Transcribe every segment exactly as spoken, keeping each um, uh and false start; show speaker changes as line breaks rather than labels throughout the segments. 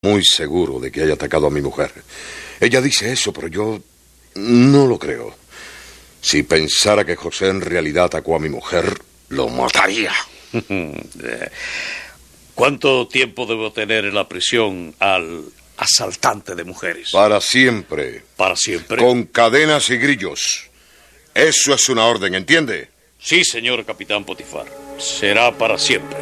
muy seguro de que haya atacado a mi mujer. Ella dice eso, pero yo no lo creo. Si pensara que José en realidad atacó a mi mujer, lo mataría.
¿Cuánto tiempo debo tener en la prisión al asaltante de mujeres?
Para siempre.
¿Para siempre?
Con cadenas y grillos. Eso es una orden, ¿entiende?
Sí, señor capitán Potifar. Será para siempre.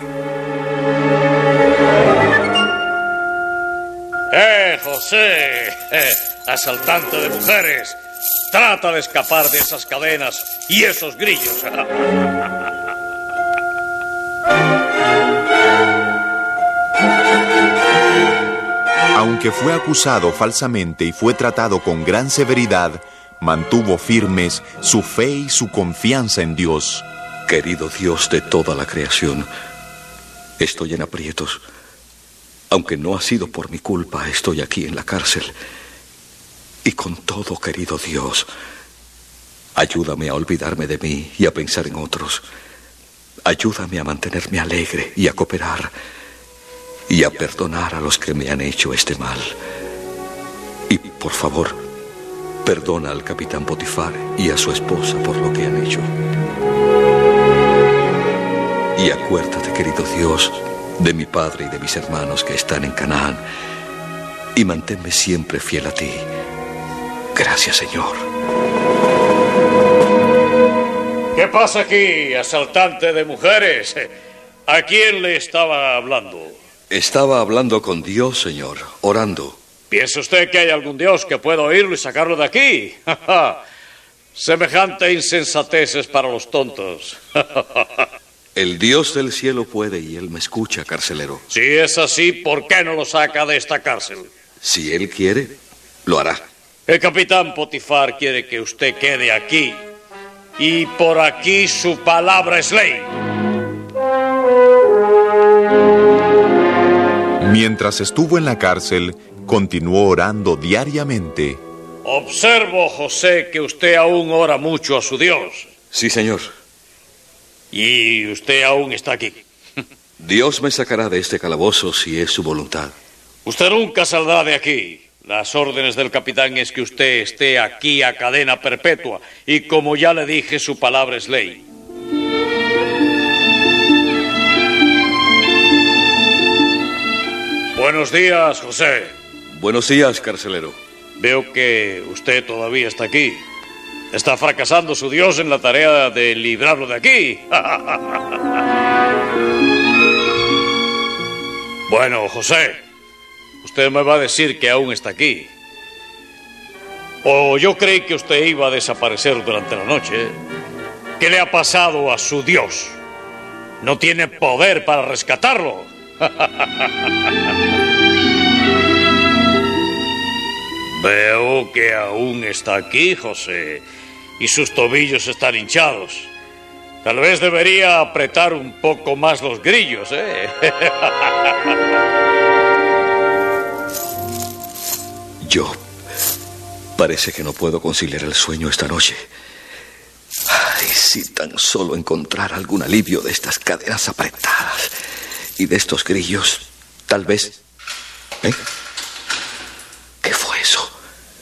¡Eh, José! Eh, asaltante de mujeres. Trata de escapar de esas cadenas y esos grillos.
Aunque fue acusado falsamente y fue tratado con gran severidad, mantuvo firmes su fe y su confianza en Dios.
Querido Dios de toda la creación, estoy en aprietos. Aunque no ha sido por mi culpa, estoy aquí en la cárcel. Y con todo, querido Dios, ayúdame a olvidarme de mí y a pensar en otros. Ayúdame a mantenerme alegre y a cooperar y a perdonar a los que me han hecho este mal. Y, por favor, perdona al capitán Potifar y a su esposa por lo que han hecho. Y acuérdate, querido Dios, de mi padre y de mis hermanos que están en Canaán, y manténme siempre fiel a ti. Gracias, Señor.
¿Qué pasa aquí, asaltante de mujeres? ¿A quién le estaba hablando?
Estaba hablando con Dios, Señor, orando.
¿Piensa usted que hay algún Dios que pueda oírlo y sacarlo de aquí? Semejante insensatez es para los tontos.
El Dios del cielo puede y Él me escucha, carcelero.
Si es así, ¿por qué no lo saca de esta cárcel?
Si Él quiere, lo hará.
El capitán Potifar quiere que usted quede aquí. Y por aquí su palabra es ley.
Mientras estuvo en la cárcel, continuó orando diariamente.
Observo, José, que usted aún ora mucho a su Dios.
Sí, Señor.
Y usted aún está aquí.
Dios me sacará de este calabozo si es su voluntad.
Usted nunca saldrá de aquí. Las órdenes del capitán es que usted esté aquí a cadena perpetua. Y como ya le dije, su palabra es ley. Buenos días, José.
Buenos días, carcelero.
Veo que usted todavía está aquí. Está fracasando su Dios en la tarea de librarlo de aquí. Bueno, José, usted me va a decir que aún está aquí. O yo creí que usted iba a desaparecer durante la noche. ¿Qué le ha pasado a su Dios? ¿No tiene poder para rescatarlo? Veo que aún está aquí, José, y sus tobillos están hinchados. Tal vez debería apretar un poco más los grillos, ¿eh?
Yo parece que no puedo conciliar el sueño esta noche. Ay, si tan solo encontrar algún alivio de estas cadenas apretadas y de estos grillos, tal vez... ¿Eh? ¿Qué fue eso?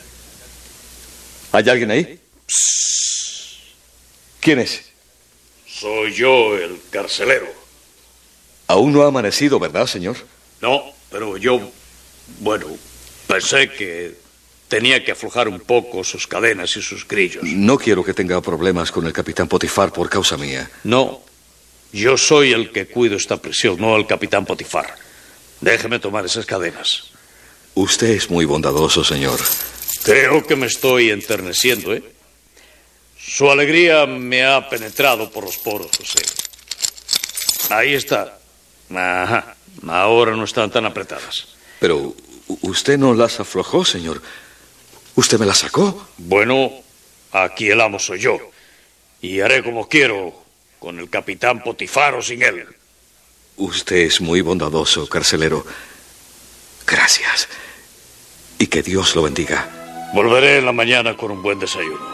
¿Hay alguien ahí?
Psst.
¿Quién es?
Soy yo, el carcelero.
Aún no ha amanecido, ¿verdad, señor?
No, pero yo, bueno, pensé que tenía que aflojar un poco sus cadenas y sus grillos.
No quiero que tenga problemas con el capitán Potifar por causa mía.
No, yo soy el que cuido esta prisión, no el capitán Potifar. Déjeme tomar esas cadenas.
Usted es muy bondadoso, señor.
Creo que me estoy enterneciendo, ¿eh? Su alegría me ha penetrado por los poros, José. Ahí está. Ajá. Ahora no están tan apretadas.
Pero usted no las aflojó, señor. ¿Usted me las sacó?
Bueno, aquí el amo soy yo. Y haré como quiero, con el capitán Potifar o sin él.
Usted es muy bondadoso, carcelero. Gracias. Y que Dios lo bendiga.
Volveré en la mañana con un buen desayuno.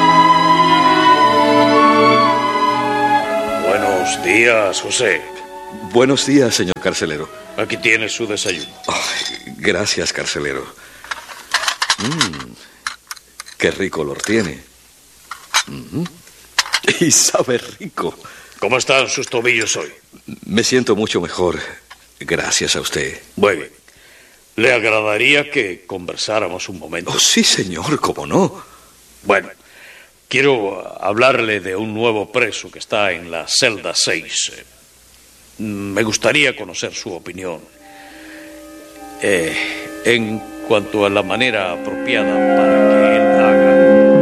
Buenos días, José.
Buenos días, señor carcelero.
Aquí tiene su desayuno.
Ay, gracias, carcelero. Mm, qué rico olor tiene. Mm, y sabe rico.
¿Cómo están sus tobillos hoy?
Me siento mucho mejor, gracias a usted.
Muy bien. ¿Le agradaría que conversáramos un momento?
Oh, sí, señor, cómo no.
Bueno, quiero hablarle de un nuevo preso que está en la celda seis. Me gustaría conocer su opinión. Eh, en cuanto a la manera apropiada para que él haga...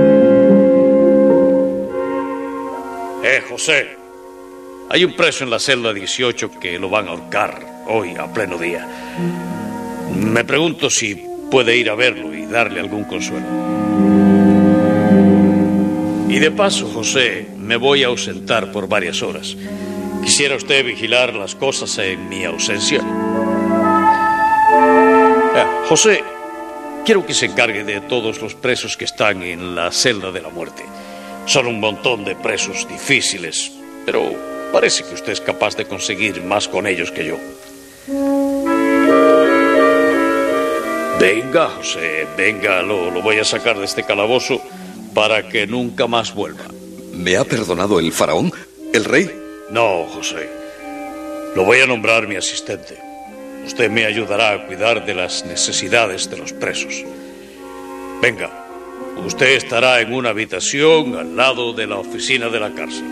Eh, José, hay un preso en la celda dieciocho que lo van a ahorcar hoy a pleno día. Me pregunto si puede ir a verlo y darle algún consuelo. Y de paso, José, me voy a ausentar por varias horas. ¿Quisiera usted vigilar las cosas en mi ausencia? Ah, José, quiero que se encargue de todos los presos que están en la celda de la muerte. Son un montón de presos difíciles, pero parece que usted es capaz de conseguir más con ellos que yo. Venga, José, venga, lo, lo voy a sacar de este calabozo para que nunca más vuelva.
¿Me ha perdonado el faraón, el rey?
No, José. Lo voy a nombrar mi asistente. Usted me ayudará a cuidar de las necesidades de los presos. Venga, usted estará en una habitación al lado de la oficina de la cárcel.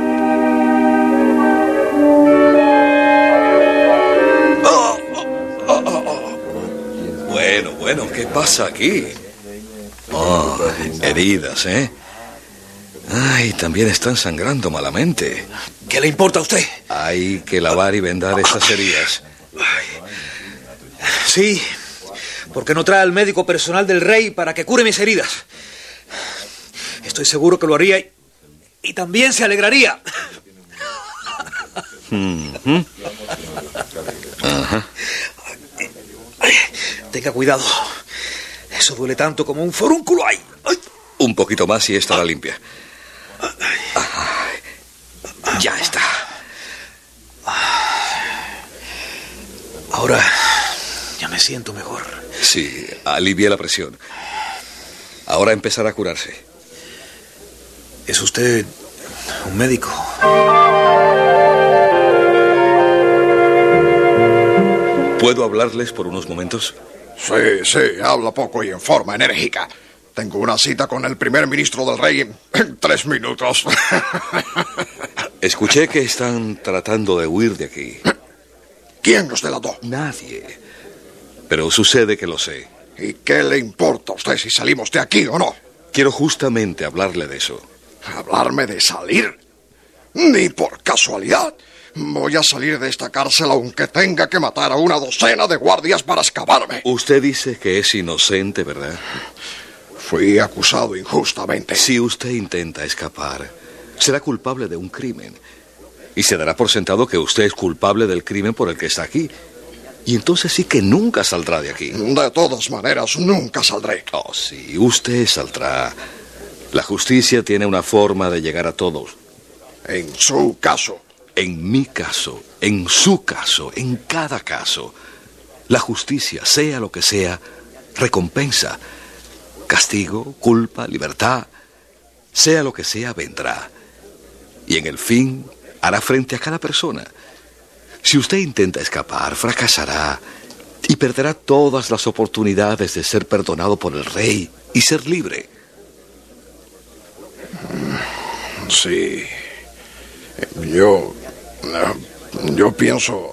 Oh, oh, oh, oh. Bueno, bueno, ¿qué pasa aquí? Oh, heridas, ¿eh? Ay, también están sangrando malamente.
¿Qué le importa a usted?
Hay que lavar y vendar esas heridas.
Sí, porque no trae al médico personal del rey para que cure mis heridas. Estoy seguro que lo haría y, y también se alegraría.
Mm-hmm. Ajá.
Tenga cuidado. Eso duele tanto como un forúnculo. ¡Ay! ¡Ay!
Un poquito más y estará limpia. Ay, ya está.
Ahora ya me siento mejor.
Sí, alivia la presión. Ahora empezará a curarse.
¿Es usted un médico?
¿Puedo hablarles por unos momentos?
Sí, sí, habla poco y en forma enérgica. Tengo una cita con el primer ministro del rey en, en tres minutos.
Escuché que están tratando de huir de aquí.
¿Quién nos delató?
Nadie. Pero sucede que lo sé.
¿Y qué le importa a usted si salimos de aquí o no?
Quiero justamente hablarle de eso.
¿Hablarme de salir? Ni por casualidad. Voy a salir de esta cárcel aunque tenga que matar a una docena de guardias para escaparme.
Usted dice que es inocente, ¿verdad?
Fui acusado injustamente.
Si usted intenta escapar, será culpable de un crimen. Y se dará por sentado que usted es culpable del crimen por el que está aquí. Y entonces sí que nunca saldrá de aquí.
De todas maneras, nunca saldré.
Oh, sí, usted saldrá. La justicia tiene una forma de llegar a todos.
En su caso.
En mi caso, en su caso, en cada caso, la justicia, sea lo que sea, recompensa. Castigo, culpa, libertad, sea lo que sea, vendrá. Y en el fin, hará frente a cada persona. Si usted intenta escapar, fracasará y perderá todas las oportunidades de ser perdonado por el rey y ser libre.
Sí. Yo... Yo pienso...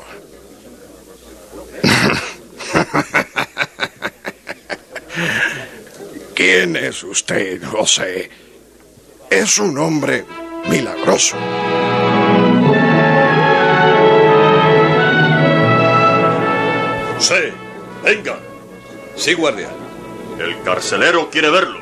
¿Quién es usted, José? Es un hombre milagroso.
José, venga.
Sí, guardia.
El carcelero quiere verlo.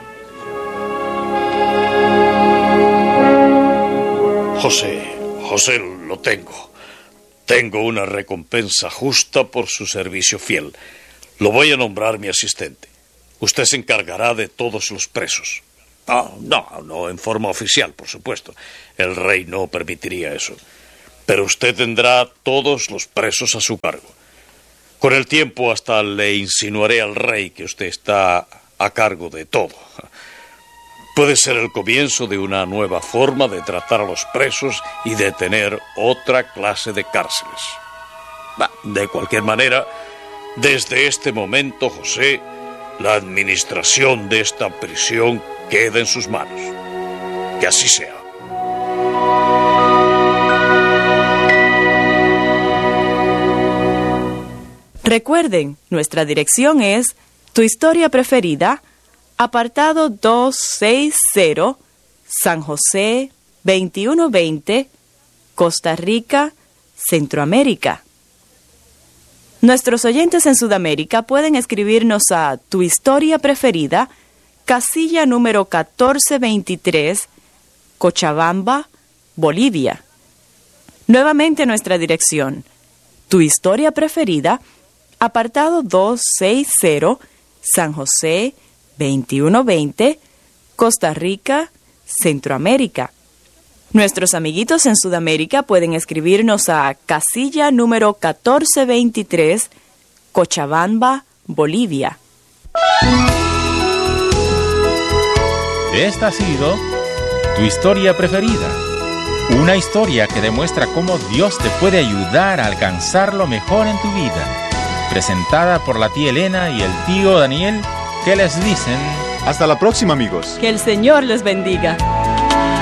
José, José, lo tengo. Tengo una recompensa justa por su servicio fiel. Lo voy a nombrar mi asistente. Usted se encargará de todos los presos. Ah, no, no en forma oficial, por supuesto. El rey no permitiría eso. Pero usted tendrá todos los presos a su cargo. Con el tiempo hasta le insinuaré al rey que usted está a cargo de todo. Puede ser el comienzo de una nueva forma de tratar a los presos y de tener otra clase de cárceles. Bah, de cualquier manera, desde este momento, José, la administración de esta prisión queda en sus manos. Que así sea.
Recuerden, nuestra dirección es Tu Historia Preferida, apartado doscientos sesenta, San José, veintiuno veinte, Costa Rica, Centroamérica. Nuestros oyentes en Sudamérica pueden escribirnos a Tu Historia Preferida, casilla número catorce veintitrés, Cochabamba, Bolivia. Nuevamente nuestra dirección, Tu Historia Preferida, apartado doscientos sesenta, San José, veintiuno veinte, Costa Rica, Centroamérica. Nuestros amiguitos en Sudamérica pueden escribirnos a casilla número catorce veintitrés, Cochabamba, Bolivia.
Esta ha sido Tu Historia Preferida, una historia que demuestra cómo Dios te puede ayudar a alcanzar lo mejor en tu vida. Presentada por la tía Elena y el tío Daniel, que les dicen...
Hasta la próxima, amigos.
Que el Señor les bendiga.